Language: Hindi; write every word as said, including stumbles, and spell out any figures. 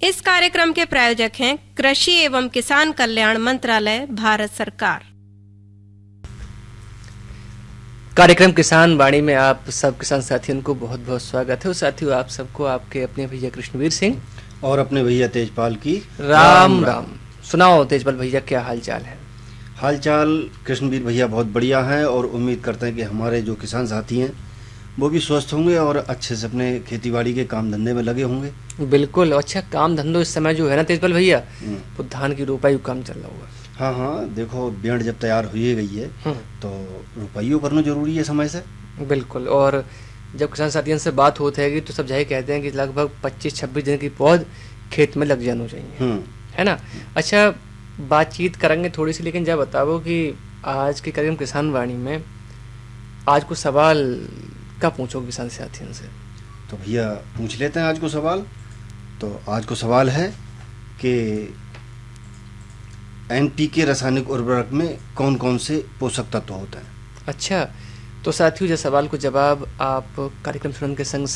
इस कार्यक्रम के प्रायोजक हैं कृषि एवं किसान कल्याण मंत्रालय, भारत सरकार। कार्यक्रम किसान वाणी में आप सब किसान साथियों को बहुत बहुत स्वागत है। और साथियों, आप सबको आपके अपने भैया कृष्णवीर सिंह और अपने भैया तेजपाल की राम राम, राम। सुनाओ तेजपाल भैया, क्या हाल चाल है? हाल चाल कृष्णवीर भैया बहुत बढ़िया है और उम्मीद करते हैं कि हमारे जो किसान साथी हैं वो भी स्वस्थ होंगे और अच्छे से अपने खेतीबाड़ी के काम धंधे में लगे होंगे। बिल्कुल। अच्छा, काम धंधो इस समय जो है ना तेजपाल भैया, तो धान की रोपाई काम चल रहा होगा। हाँ हाँ, देखो बेंड जब तैयार हो ही गई है तो रोपाइयों करना जरूरी है समय से। बिल्कुल। और जब किसान साथियों से बात होती है तो सब यही कहते हैं कि लगभग पच्चीस छब्बीस दिन की पौध खेत में लग जाना चाहिए, है ना। अच्छा, बातचीत करेंगे थोड़ी सी, लेकिन जब बताओ कि आज के कार्यक्रम किसान वाणी में आज को सवाल क्या पूछोगे किसान साथियों से? तो भैया पूछ लेते हैं आज को सवाल। तो आज को सवाल है कि एनपीके रासायनिक उर्वरक में कौन कौन से पोषक तत्व होते हैं। अच्छा, तो साथियों, जो सवाल को जवाब आप कार्यक्रम सुनने के संग